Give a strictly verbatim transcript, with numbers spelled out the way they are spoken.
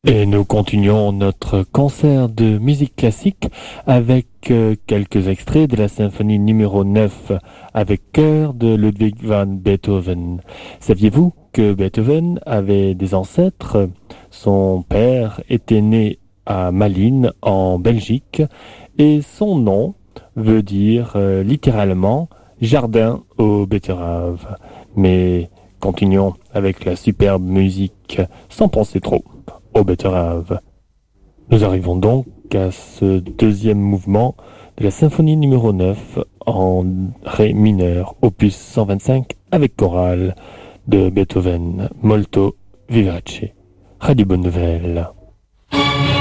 Et nous continuons notre concert de musique classique avec euh, quelques extraits de la symphonie numéro neuf avec chœur de Ludwig van Beethoven. Saviez-vous que Beethoven avait des ancêtres? Son père était né à Malines en Belgique et son nom veut dire euh, littéralement jardin aux betteraves. Mais continuons avec la superbe musique sans penser trop aux betteraves. Nous arrivons donc à ce deuxième mouvement de la symphonie numéro neuf en ré mineur, opus cent vingt-cinq avec chorale de Beethoven, molto vivace. Radio Bonne Nouvelle.